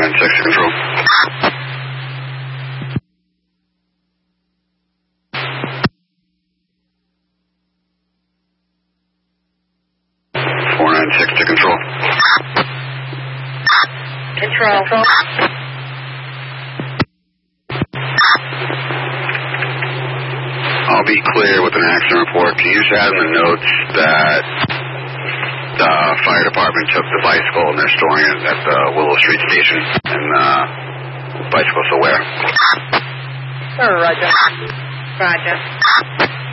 496 to control. 496 to control. Control. I'll be clear with an accident report. Can you just add in the notes that the fire department took the bicycle and they're storing it at the Willow Street station, and bicycle's still where? Roger.